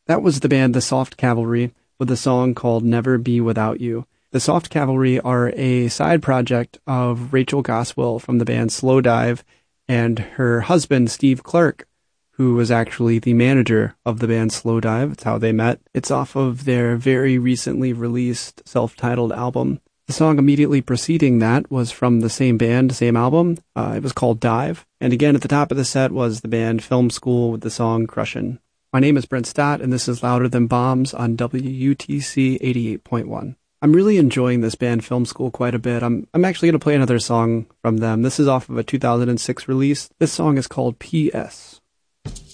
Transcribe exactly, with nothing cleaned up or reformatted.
That was the band The Soft Cavalry with a song called Never Be Without You. The Soft Cavalry are a side project of Rachel Goswell from the band Slowdive and her husband, Steve Clark, who was actually the manager of the band Slowdive. It's how they met. It's off of their very recently released self-titled album. The song immediately preceding that was from the same band, same album. Uh, it was called Dive. And again, at the top of the set was the band Film School with the song Crushin'. My name is Brent Stott, and this is Louder Than Bombs on W U T C eighty-eight point one. I'm really enjoying this band Film School quite a bit. I'm I'm actually going to play another song from them. This is off of a two thousand six release. This song is called P S